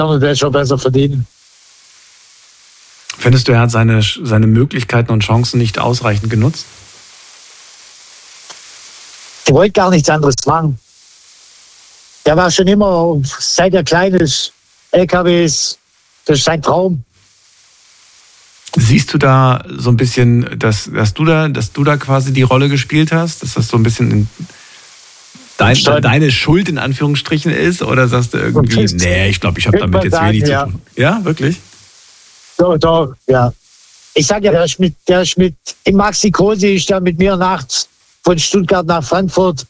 und werde schon besser verdienen. Findest du, er hat seine Möglichkeiten und Chancen nicht ausreichend genutzt? Der wollte gar nichts anderes machen. Der war schon immer, seit er klein ist, LKWs, das ist sein Traum. Siehst du da so ein bisschen, dass du da quasi die Rolle gespielt hast? Dass das so ein bisschen deine Schuld in Anführungsstrichen ist? Oder sagst du irgendwie, nee, ich glaube, ich habe damit jetzt wenig zu tun? Ja, wirklich? Doch, ja. Ich sage ja, der ist mit im Maxi-Cosi ist der mit mir nachts von Stuttgart nach Frankfurt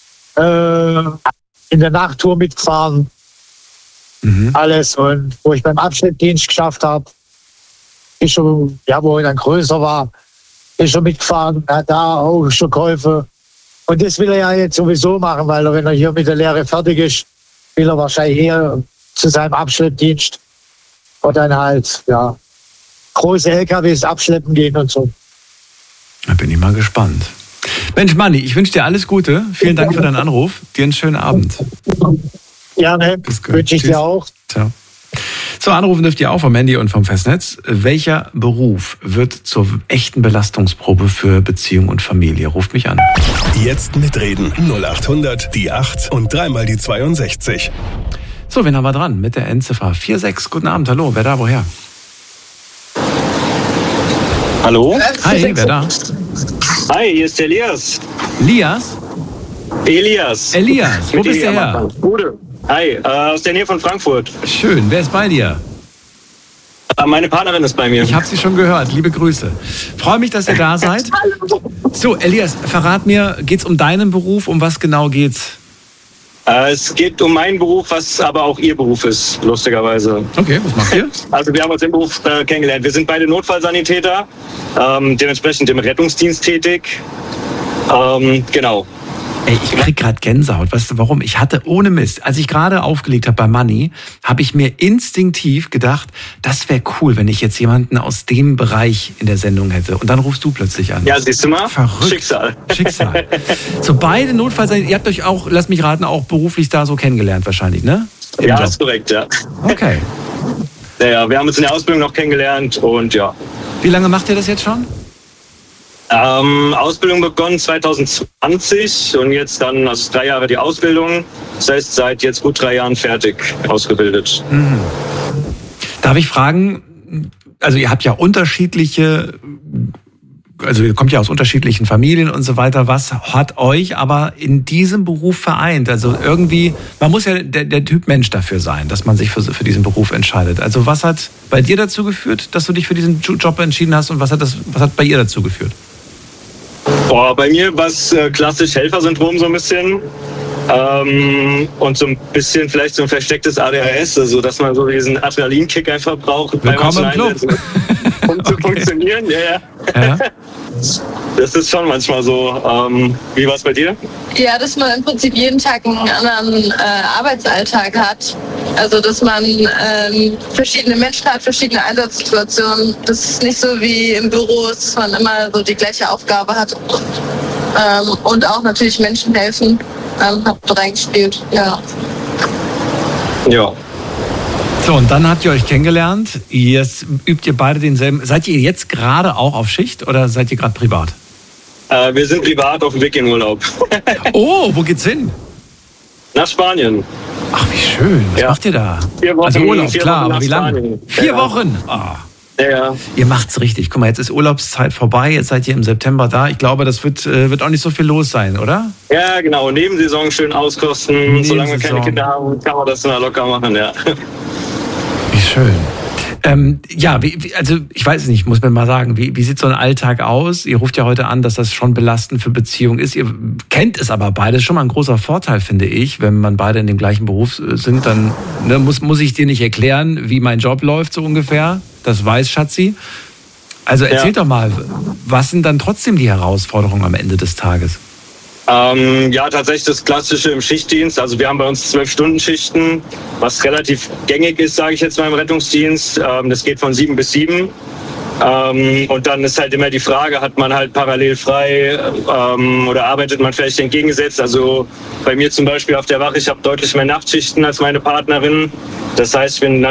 in der Nachttour mitgefahren. Alles. Und wo ich beim Abschnittdienst geschafft habe, ist schon, ja, wo er dann größer war, ist schon mitgefahren, hat da auch schon geholfen. Und das will er ja jetzt sowieso machen, weil er, wenn er hier mit der Lehre fertig ist, will er wahrscheinlich hier zu seinem Abschnittdienst und dann halt, ja, große LKWs abschleppen gehen und so. Da bin ich mal gespannt. Mensch, Manni, ich wünsche dir alles Gute. Vielen Dank für deinen Anruf. Dir einen schönen Abend. Gerne, wünsche ich dir auch. Ciao. So, anrufen dürft ihr auch vom Handy und vom Festnetz. Welcher Beruf wird zur echten Belastungsprobe für Beziehung und Familie? Ruft mich an. Jetzt mitreden. 0800 die 8 und dreimal die 62. So, wen haben wir dran? Mit der Endziffer 46. Guten Abend, hallo. Wer da, woher? Hallo? Hi, wer da? Hi, hier ist der Elias. Elias, wo bist du her? Gute. Hi, aus der Nähe von Frankfurt. Schön, wer ist bei dir? Meine Partnerin ist bei mir. Ich habe sie schon gehört, liebe Grüße. Freue mich, dass ihr da seid. So, Elias, verrat mir, geht's um deinen Beruf? Um was genau geht's? Es geht um meinen Beruf, was aber auch ihr Beruf ist, lustigerweise. Okay, was macht ihr? Also wir haben uns im Beruf kennengelernt. Wir sind beide Notfallsanitäter, dementsprechend im Rettungsdienst tätig. Genau. Ey, ich krieg gerade Gänsehaut. Weißt du warum? Ich hatte ohne Mist, als ich gerade aufgelegt habe bei Money, habe ich mir instinktiv gedacht, das wäre cool, wenn ich jetzt jemanden aus dem Bereich in der Sendung hätte. Und dann rufst du plötzlich an. Ja, siehst du mal? Verrückt. Schicksal. So, beide Notfallsanitäter, ihr habt euch auch, lass mich raten, auch beruflich da so kennengelernt wahrscheinlich, ne? Im ja, Job. ist korrekt, ja. Okay. Ja, wir haben uns in der Ausbildung noch kennengelernt und ja. Wie lange macht ihr das jetzt schon? Ausbildung begonnen 2020 und jetzt dann, also 3 Jahre die Ausbildung. Das heißt, seit jetzt gut 3 Jahren fertig ausgebildet. Mhm. Darf ich fragen, also ihr habt ja unterschiedliche, also ihr kommt ja aus unterschiedlichen Familien und so weiter. Was hat euch aber in diesem Beruf vereint? Also irgendwie, man muss ja der Typ Mensch dafür sein, dass man sich für diesen Beruf entscheidet. Also was hat bei dir dazu geführt, dass du dich für diesen Job entschieden hast und was hat bei ihr dazu geführt? Boah, bei mir war es klassisch Helfersyndrom so ein bisschen. Und so ein bisschen vielleicht so ein verstecktes ADHS, also dass man so diesen Adrenalinkick einfach braucht. Willkommen im Club. Um zu funktionieren, ja. Das ist schon manchmal so. Wie war es bei dir? Ja, dass man im Prinzip jeden Tag einen anderen Arbeitsalltag hat. Also dass man verschiedene Menschen hat, verschiedene Einsatzsituationen. Das ist nicht so wie im Büro, dass man immer so die gleiche Aufgabe hat. Und auch natürlich Menschen helfen, hat reingespielt, ja. Ja. So, und dann habt ihr euch kennengelernt. Jetzt übt ihr beide denselben. Seid ihr jetzt gerade auch auf Schicht oder seid ihr gerade privat? Wir sind privat auf dem Weg in Urlaub. Oh, wo geht's hin? Nach Spanien. Ach, wie schön. Was macht ihr da? 4 Wochen, also Urlaub, 4 klar, Wochen aber wie lange? Spanien. 4 Wochen? Oh. Ja. Ihr macht's richtig. Guck mal, jetzt ist Urlaubszeit vorbei. Jetzt seid ihr im September da. Ich glaube, das wird auch nicht so viel los sein, oder? Ja, genau. Nebensaison schön auskosten. Solange wir keine Kinder haben, kann man das locker machen, ja. Wie schön. Also ich weiß nicht, muss man mal sagen, wie sieht so ein Alltag aus? Ihr ruft ja heute an, dass das schon belastend für Beziehungen ist. Ihr kennt es aber beide. Schon mal ein großer Vorteil, finde ich. Wenn man beide in dem gleichen Beruf sind, dann muss ich dir nicht erklären, wie mein Job läuft, so ungefähr. Das weiß Schatzi. Also erzähl doch mal, was sind dann trotzdem die Herausforderungen am Ende des Tages? Ja, tatsächlich das Klassische im Schichtdienst. Also wir haben bei uns 12-Stunden-Schichten, was relativ gängig ist, sage ich jetzt mal im Rettungsdienst. Das geht von 7 bis 7. Und dann ist halt immer die Frage, hat man halt parallel frei oder arbeitet man vielleicht entgegengesetzt? Also bei mir zum Beispiel auf der Wache, ich habe deutlich mehr Nachtschichten als meine Partnerin. Das heißt, ich bin